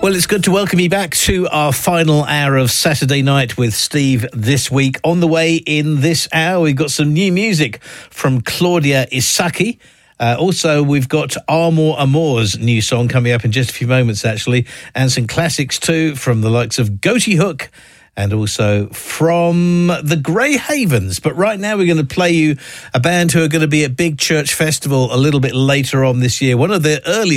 Well, it's good to welcome you back to our final hour of Saturday Night with Steve this week. On the way in this hour, we've got some new music from Claudia Isaki. Also, we've got Amor Amor's new song coming up in just a few moments, actually, and some classics too from the likes of Goatee Hook and also from the Grey Havens. But right now we're going to play you a band who are going to be at Big Church Festival a little bit later on this year. One of the early